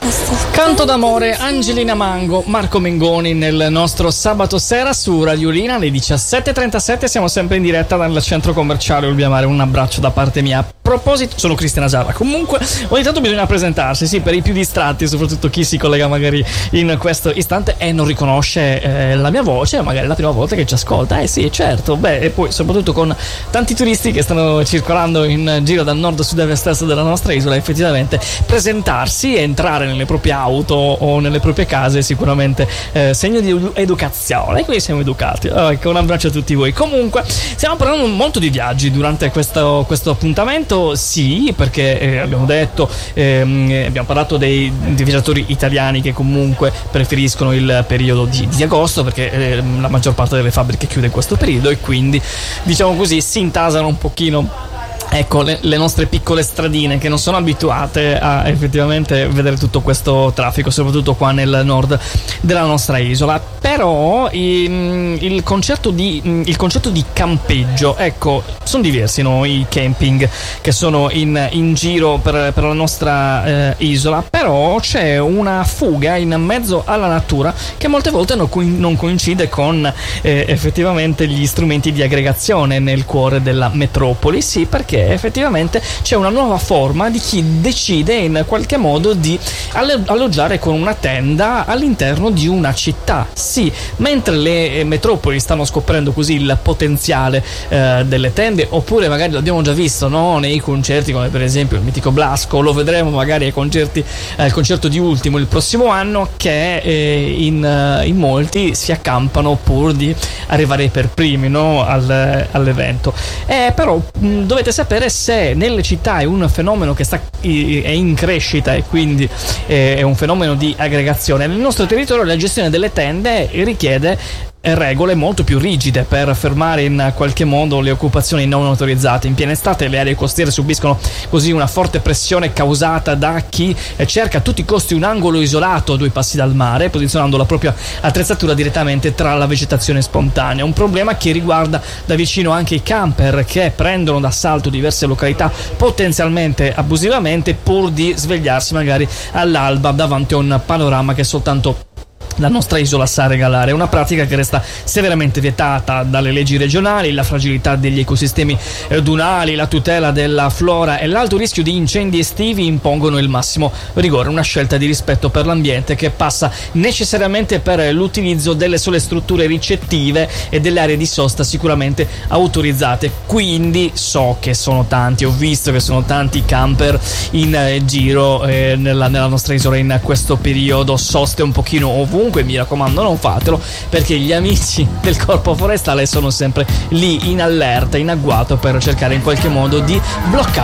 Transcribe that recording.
Canto d'amore, Angelina Mango, Marco Mengoni nel nostro sabato sera su Radio Lina alle 17:37. Siamo sempre in diretta dal centro commerciale Olbia-Mare. Un abbraccio da parte mia. A proposito, sono Cristina Giarra. Comunque, ogni tanto bisogna presentarsi, sì, per i più distratti, soprattutto chi si collega magari in questo istante e non riconosce la mia voce, magari è la prima volta che ci ascolta. Sì, certo. Beh, e poi soprattutto con tanti turisti che stanno circolando in giro dal nord, sud e est della nostra isola, effettivamente presentarsi e entrare nelle proprie auto o nelle proprie case è sicuramente segno di educazione, e quindi siamo educati. Ecco, un abbraccio a tutti voi. Comunque stiamo parlando molto di viaggi durante questo appuntamento, sì, perché abbiamo detto, abbiamo parlato dei viaggiatori italiani che comunque preferiscono il periodo di agosto, perché la maggior parte delle fabbriche chiude in questo periodo e quindi, diciamo così, si intasano un pochino, ecco, le nostre piccole stradine che non sono abituate a effettivamente vedere tutto questo traffico, soprattutto qua nel nord della nostra isola. Però il concetto di campeggio, ecco, sono diversi, no? I camping che sono in giro per la nostra isola, però c'è una fuga in mezzo alla natura che molte volte non coincide con effettivamente gli strumenti di aggregazione nel cuore della metropoli. Sì, perché effettivamente c'è una nuova forma di chi decide in qualche modo di alloggiare con una tenda all'interno di una città. Sì, mentre le metropoli stanno scoprendo così il potenziale delle tende, oppure magari l'abbiamo già visto, no? Nei concerti, come per esempio il mitico Blasco, lo vedremo magari al concerto di Ultimo il prossimo anno, che in molti si accampano pur di arrivare per primi, no? all'evento. Però dovete sapere, se nelle città è un fenomeno che è in crescita e quindi è un fenomeno di aggregazione, nel nostro territorio la gestione delle tende richiede regole molto più rigide per fermare in qualche modo le occupazioni non autorizzate. In piena estate le aree costiere subiscono così una forte pressione causata da chi cerca a tutti i costi un angolo isolato a 2 passi dal mare, posizionando la propria attrezzatura direttamente tra la vegetazione spontanea. Un problema che riguarda da vicino anche i camper, che prendono d'assalto diverse località potenzialmente abusivamente pur di svegliarsi magari all'alba davanti a un panorama che soltanto la nostra isola sa regalare. È una pratica che resta severamente vietata dalle leggi regionali. La fragilità degli ecosistemi dunali, la tutela della flora e l'alto rischio di incendi estivi impongono il massimo rigore, una scelta di rispetto per l'ambiente che passa necessariamente per l'utilizzo delle sole strutture ricettive e delle aree di sosta sicuramente autorizzate. Quindi so che sono tanti, ho visto che sono tanti camper in giro nella nostra isola in questo periodo, soste un pochino ovunque. Mi raccomando, non fatelo, perché gli amici del corpo forestale sono sempre lì in allerta, in agguato, per cercare in qualche modo di bloccare